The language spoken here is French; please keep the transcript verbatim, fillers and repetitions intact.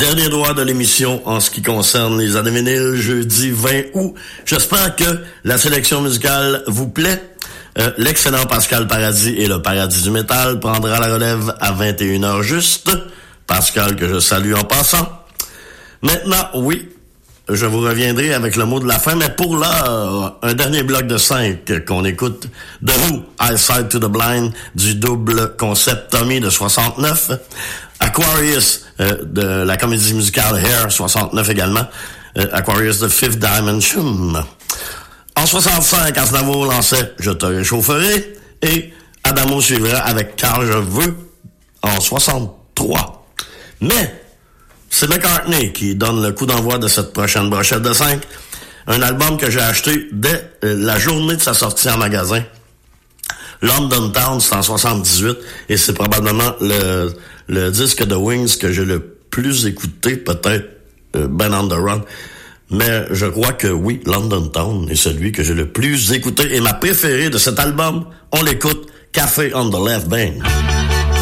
Dernier droit de l'émission en ce qui concerne les années vinyles, jeudi vingt août. J'espère que la sélection musicale vous plaît. Euh, l'excellent Pascal Paradis et le Paradis du métal prendra la relève à vingt et une heures juste. Pascal que je salue en passant. Maintenant, oui, je vous reviendrai avec le mot de la fin, mais pour là, euh, un dernier bloc de cinq qu'on écoute de Who, Eyesight to the Blind, du double concept Tommy de soixante-neuf, Aquarius euh, de la comédie musicale Hair, soixante-neuf également, euh, Aquarius de Fifth Dimension. En soixante-cinq, Aznavour lançait Je te réchaufferai, et Adamo suivra avec Car je veux en soixante-trois. Mais c'est McCartney qui donne le coup d'envoi de cette prochaine brochette de cinq. Un album que j'ai acheté dès la journée de sa sortie en magasin. London Town, c'est en soixante-dix-huit. Et c'est probablement le, le disque de Wings que j'ai le plus écouté, peut-être euh, Ben on the Run. Mais je crois que oui, London Town est celui que j'ai le plus écouté. Et ma préférée de cet album, on l'écoute, Café on the Left Bank.